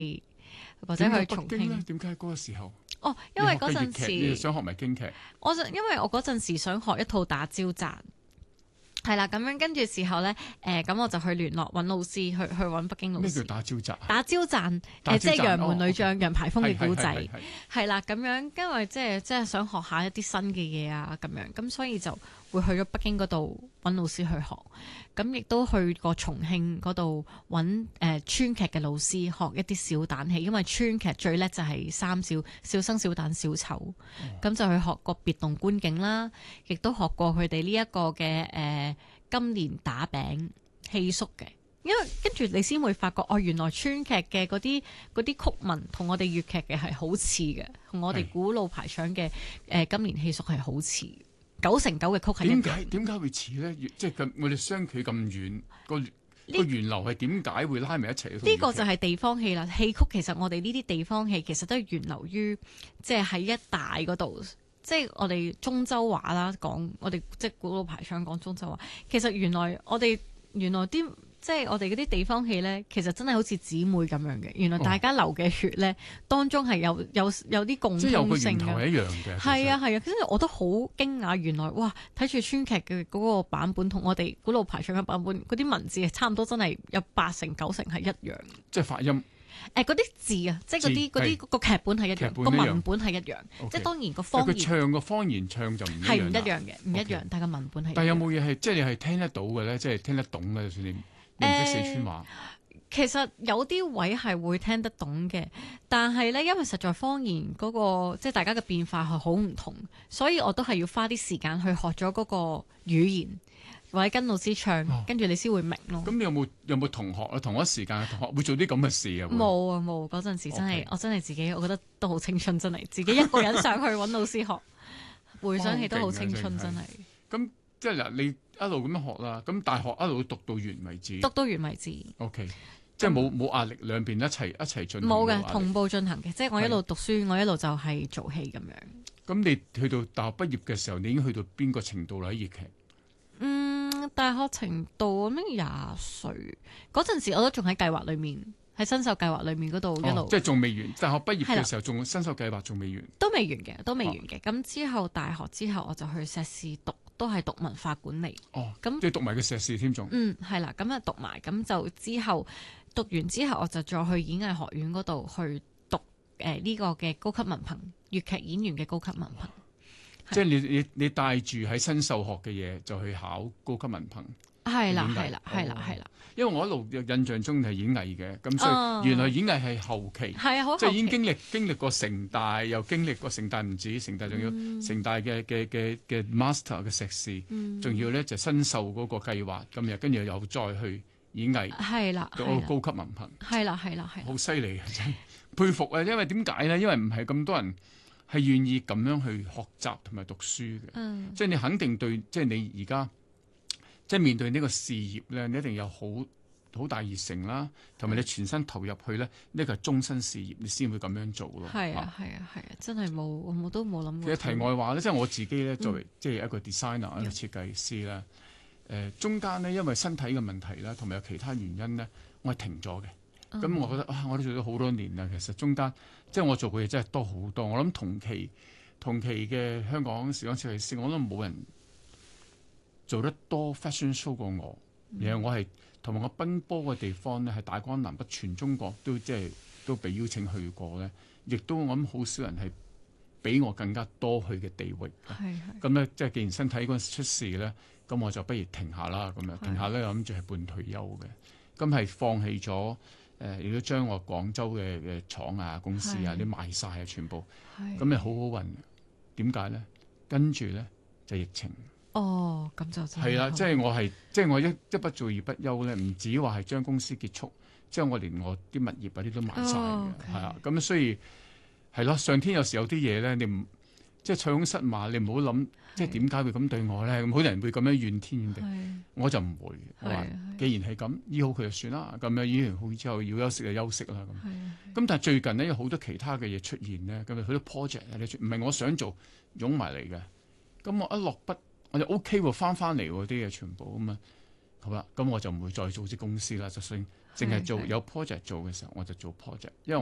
或者去重慶。 點解嗰個時候？ 哦，因為嗰陣時你想學埋京劇， 因為我嗰陣時想學一套打招讚。係啦，咁樣跟住時候咧，咁我就去聯絡揾老師，去揾北京老師。 咩叫打招讚？ 打招讚，即係楊門女將楊排風嘅古仔，係啦，咁樣，因為即係想學下一啲新嘅嘢啊，咁樣，咁所以就會去咗北京嗰度揾老師去學，咁亦都去過重慶嗰度揾川劇嘅老師學一啲小旦戲，因為川劇最叻就係三小：小生、小旦、小丑，咁就去學過別動觀景啦，亦都學過佢哋呢一個嘅金蓮打餅戲叔嘅。因為跟住你先會發覺，原來川劇嘅嗰啲曲文同我哋粵劇嘅係好似嘅，同我哋古老排場嘅金蓮戲叔係好似，9成9嘅曲係一樣。 點解會似咧？即係我哋相距咁遠，個源流係點解會拉埋一齊？ 呢個就係地方戲啦。戲曲其實我哋呢啲地方戲其實都係源流於即係喺一帶嗰度，即係我哋中州話啦，講我哋即係古老排場講中州話。其實原來啲即係我哋嗰啲地方戲咧，其實真係好似姊妹咁樣嘅。原來大家流嘅血咧，當中係有啲共通性嘅。 即係有個源頭係一樣嘅。 係啊，跟住我都好驚訝，原來哇睇住川劇嘅嗰個版本同我哋古老排場嘅版本，嗰啲文字係差唔多，真係有8成9成係一樣。 即係發音。 嗰啲字啊，即係嗰啲個劇本係一樣，個文本係一樣。即係當然個方言， 佢唱個方言唱就唔一樣。 係唔一樣嘅，唔一樣，但係個文本係。 但係有冇嘢係即係你係聽得到嘅咧？即係聽得懂嘅，就算你唔識四川話。 其實有啲位係會聽得懂嘅，但係咧，因為實在方言嗰個即係大家嘅變化係好唔同，所以我都係要花啲時間去學咗嗰個語言，或者跟老師唱，跟住你先會明咯。 咁你有冇同學啊？同一時間同學會做啲咁嘅事啊？ 冇啊冇，嗰陣時真係我真係自己，我覺得都好青春，真係自己一個人上去揾老師學，回想起都好青春，真係。 咁即係嗱，你一路咁樣學啦，咁大學一路讀到完為止。 讀到完為止。 OK，即係冇壓力，兩邊一齊進行。 冇嘅，同步進行嘅，即係我一路讀書，我一路就係做戲咁樣。 咁你去到大學畢業嘅時候，你已經去到邊個程度啦？喺粵劇？ 大學程度咁樣20歲嗰陣時，我都仲喺計劃裏面，喺新秀計劃裏面嗰度一路。 即係仲未完。大學畢業嘅時候，仲新秀計劃仲未完。 都未完嘅，都未完嘅。咁之後大學之後，我就去碩士讀，都係讀文化管理。 咁即係讀埋個碩士添仲。 係啦，咁啊讀埋，咁就之後讀完之後，我就再去演藝學院嗰度去讀呢個嘅高級文憑，粵劇演員嘅高級文憑。 即係你帶住喺新秀學嘅嘢，就去考高級文憑。 係啦。 因為我一路印象中係演藝嘅，咁所以原來演藝係後期，即係已經經歷過城大，又經歷過城大唔止，城大仲要城大嘅 master 嘅碩士，仲要咧就新秀嗰個計劃，咁跟住又再去演藝， 係啦， 嗰個高級文憑， 係啦， 好犀利嘅，真係佩服啊！因為點解咧？因為唔係咁多人係願意咁樣去學習同埋讀書嘅，即係你肯定對，即係你而家。即係面對呢個事業咧，你一定有好大熱誠啦，同埋你全身投入去咧，呢個係終身事業，你先會咁樣做咯。 係啊，真係我都冇諗過。 其實題外話咧，即係我自己咧，作為即係一個 designer 一個設計師啦，中間咧因為身體嘅問題啦，同埋有其他原因咧，我係停咗嘅。咁我覺得我都做咗好多年啦，其實中間即係我做嘅嘢真係多好多。我諗同期嘅香港時裝設計師，我諗冇人做得多 fashion show 過我，然後我係同埋我奔波嘅地方咧，係大江南北全中國都被邀請去過咧，亦都我諗好少人係比我更加多去嘅地域。咁咧，即係既然身體嗰陣時出事咧，咁我就不如停下啦。咁樣停下咧，諗住係半退休嘅，咁係放棄咗亦都將我廣州嘅廠啊、公司啊啲賣晒啊，全部咁咪好好運。點解咧？跟住咧就疫情。 咁就真係啦，即係我一不做二不休咧，唔止話係將公司結束，即係我連我啲物業嗰啲都賣晒嘅，係啊，咁所以係咯，上天有時有啲嘢咧，你唔即係塞翁失馬，你唔好諗，即係點解會咁對我咧？咁好多人會咁樣怨天怨地，我就唔會。我話既然係咁，醫好佢就算啦。咁樣醫完好之後要休息就休息啦。咁但係最近呢，有好多其他嘅嘢出現咧，咁好多 project 唔係我想做湧埋嚟嘅，咁我一落筆。我就 OK 喎，翻嚟喎啲嘢全部咁啊，好啦，咁我就唔會再組織公司啦，就算淨係做有 project 做嘅時候，我就做 project，因為